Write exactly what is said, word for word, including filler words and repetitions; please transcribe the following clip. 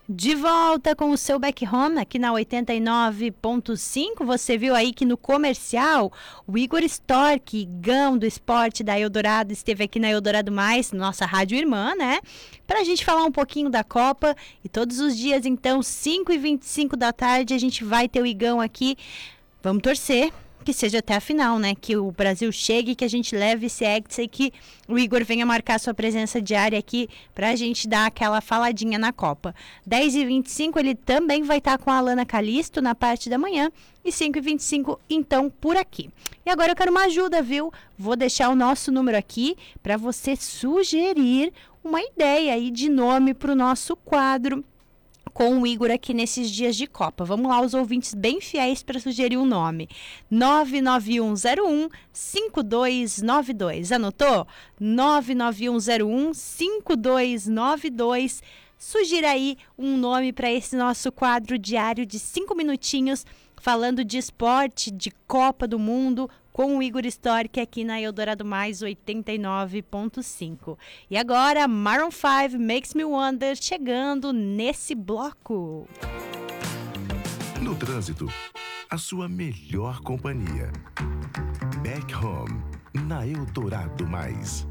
De volta com o seu Back Home aqui na oitenta e nove ponto cinco. Você viu aí que no comercial o Igor Stork, gão do esporte da Eldorado, esteve aqui na Eldorado Mais, nossa rádio irmã, né? Pra gente falar um pouquinho da Copa. E todos os dias, então, cinco e vinte e cinco da tarde, a gente vai ter o Igão aqui. Vamos torcer que seja até a final, né? Que o Brasil chegue, que a gente leve esse hexa e que o Igor venha marcar sua presença diária aqui pra gente dar aquela faladinha na Copa. dez e vinte e cinco ele também vai estar com a Alana Calisto na parte da manhã e cinco e vinte e cinco então por aqui. E agora eu quero uma ajuda, viu? Vou deixar o nosso número aqui para você sugerir uma ideia aí de nome pro nosso quadro com o Igor aqui nesses dias de Copa. Vamos lá, os ouvintes bem fiéis para sugerir um nome. nove nove um zero um cinco dois nove dois. Anotou? nove nove um zero um cinco dois nove dois. Sugira aí um nome para esse nosso quadro diário de cinco minutinhos, falando de esporte, de Copa do Mundo, com o Igor Stork aqui na Eldorado Mais oitenta e nove ponto cinco. E agora, Maroon five, Makes Me Wonder, chegando nesse bloco. No trânsito, a sua melhor companhia. Back Home, na Eldorado Mais.